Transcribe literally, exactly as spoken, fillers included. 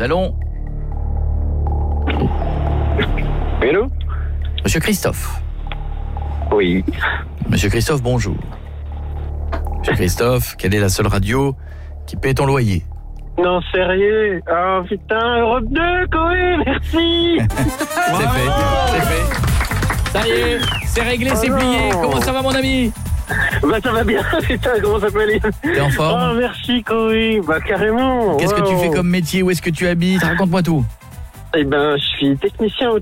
allons... Hello ? Monsieur Christophe. Oui. Monsieur Christophe, bonjour. Monsieur Christophe, quelle est la seule radio qui paie ton loyer? Non, sérieux? Oh putain, Europe deux, Coé, merci. C'est fait, c'est fait. Ça y est, c'est réglé, c'est Oh plié. non. Comment ça va, mon ami? Bah ça va bien, putain, comment ça peut aller? T'es en forme? Oh merci, Coé, bah carrément. Qu'est-ce que tu Wow. fais comme métier? Où est-ce que tu habites? Raconte-moi tout. Eh ben, je suis technicien